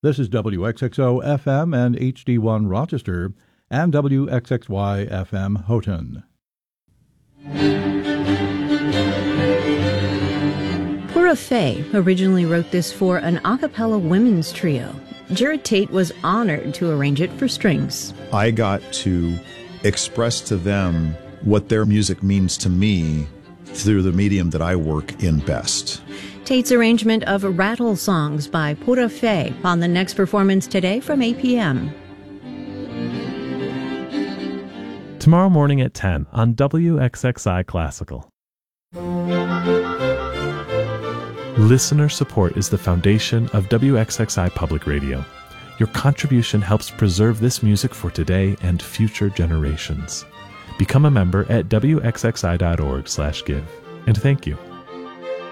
This is WXXO FM and HD1 Rochester and WXXY FM Houghton. Pura Fé originally wrote this for an a cappella women's trio. Jared Tate was honored to arrange it for strings. I got to express to them what their music means to me through the medium that I work in best. Tate's arrangement of Rattle Songs by Pura Fé on the next performance today from 8 p.m. Tomorrow morning at 10 on WXXI Classical. Listener support is the foundation of WXXI Public Radio. Your contribution helps preserve this music for today and future generations. Become a member at WXXI.org/give. And thank you.